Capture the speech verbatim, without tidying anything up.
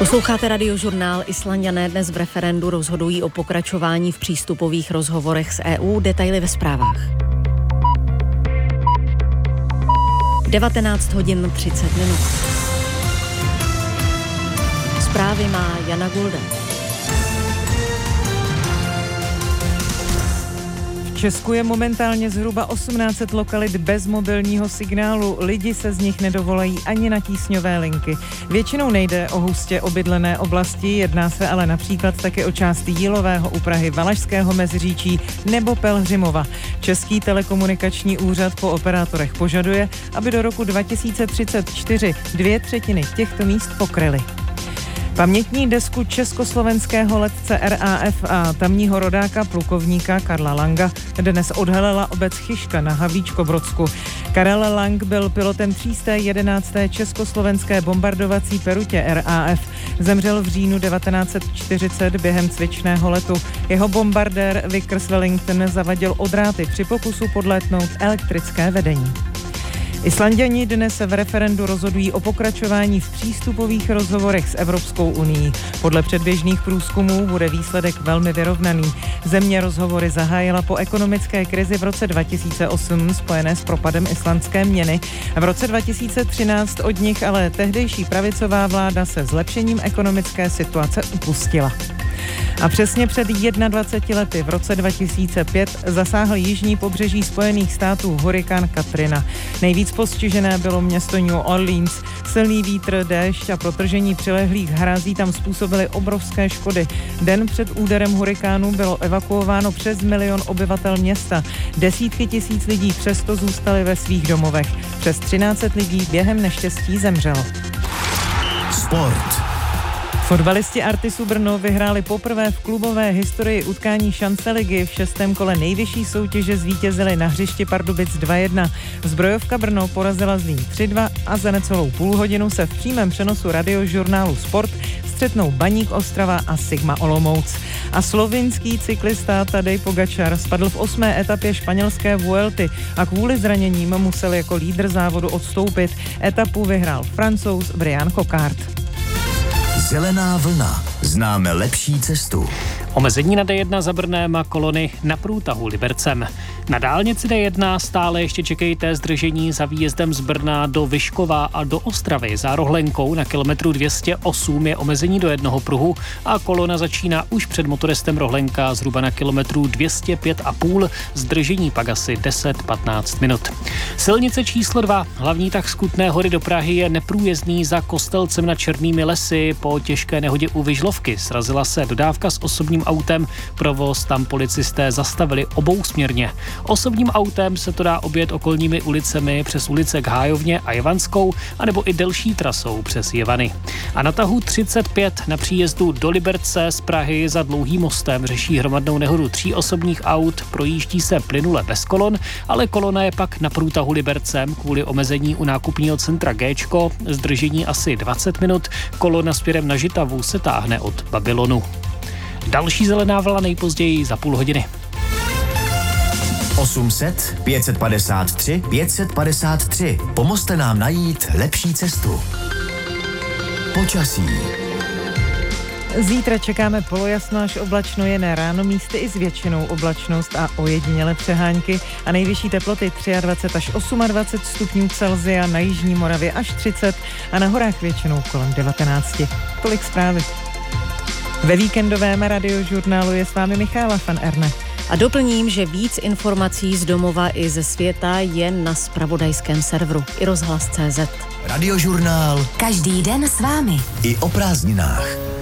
Posloucháte Radiožurnál. Islanďané dnes v referendu rozhodují o pokračování v přístupových rozhovorech s E U. Detaily ve zprávách. devatenáct hodin třicet minut. Zprávy má Jana Gulda. V Česku je momentálně zhruba osmnáct set lokalit bez mobilního signálu. Lidi se z nich nedovolají ani na tísňové linky. Většinou nejde o hustě obydlené oblasti, jedná se ale například také o část Jílového u Prahy, Valašského Meziříčí nebo Pelhřimova. Český telekomunikační úřad po operátorech požaduje, aby do roku dva tisíce třicet čtyři dvě třetiny těchto míst pokryly. Pamětní desku československého letce R A F a tamního rodáka plukovníka Karla Langa dnes odhalila obec Chyška na Havlíčkobrodsku. Karel Lang byl pilotem tři sta jedenácté československé bombardovací perutě R A F. Zemřel v říjnu devatenáct set čtyřicet během cvičného letu. Jeho bombardér Vickers Wellington zavadil o dráty při pokusu podlétnout elektrické vedení. Islanďani dnes v referendu rozhodují o pokračování v přístupových rozhovorech s Evropskou unií. Podle předběžných průzkumů bude výsledek velmi vyrovnaný. Země rozhovory zahájila po ekonomické krizi v roce dva tisíce osm spojené s propadem islandské měny. V roce dva tisíce třináct od nich ale tehdejší pravicová vláda se zlepšením ekonomické situace upustila. A přesně před dvaceti jedněmi lety v roce dva tisíce pět zasáhl jižní pobřeží Spojených států hurikán Katrina. Nejvíc postižené bylo město New Orleans. Silný vítr, déšť a protržení přilehlých hrází tam způsobily obrovské škody. Den před úderem hurikánu bylo evakuováno přes milion obyvatel města. Desítky tisíc lidí přesto zůstaly ve svých domovech. Přes třináct set lidí během neštěstí zemřelo. Sport. Fotbalisti Artisu Brno vyhráli poprvé v klubové historii utkání šance ligy. V šestém kole nejvyšší soutěže zvítězili na hřišti Pardubic dva jedna. Zbrojovka Brno porazila Zlín tři dva a za necelou půl hodinu se v přímém přenosu radiožurnálu Sport střetnou Baník Ostrava a Sigma Olomouc. A slovinský cyklista Tadej Pogačar spadl v osmé etapě španělské Vuelty a kvůli zraněním musel jako lídr závodu odstoupit. Etapu vyhrál Francouz Brian Coquard. Zelená vlna. Známe lepší cestu. Omezení na D jedna za Brnem a kolony na průtahu Libercem. Na dálnici D jedna stále ještě čekejte zdržení za výjezdem z Brna do Vyškova a do Ostravy. Za Rohlenkou na kilometru dvě stě osm je omezení do jednoho pruhu a kolona začíná už před motorestem Rohlenka zhruba na kilometru dvě stě pět a půl, zdržení pak asi deset patnáct minut. Silnice číslo dva, hlavní tah z Kutné Hory do Prahy je neprůjezdný za Kostelcem nad Černými lesy. Po těžké nehodě u Vyžlovky srazila se dodávka s osobním autem, provoz tam policisté zastavili obousměrně. Osobním autem se to dá objet okolními ulicemi přes ulice k Hájovně a Jevanskou, anebo i delší trasou přes Jevany. A na tahu třicet pět na příjezdu do Liberce z Prahy za Dlouhým mostem řeší hromadnou nehodu tří osobních aut, projíždí se plynule bez kolon, ale kolona je pak na průtahu Libercem kvůli omezení u nákupního centra Géčko, zdržení asi dvacet minut, kolona směrem na Žitavu se táhne od Babylonu. Další zelená vlna nejpozději za půl hodiny. osm set pět set padesát tři pět set padesát tři. Pomozte nám najít lepší cestu. Počasí. Zítra čekáme polojasno až oblačno, jen ráno místy i s většinou oblačnost a ojedinělé přehánky a nejvyšší teploty dvacet tři až dvacet osm stupňů Celsia, na jižní Moravě až třicet a na horách většinou kolem devatenáct. Tolik zprávy. Ve víkendovém radiožurnálu je s vámi Michála van Erne. A doplním, že víc informací z domova i ze světa je na zpravodajském serveru i rozhlas tečka cé zet. Radiožurnál. Každý den s vámi. I o prázdninách.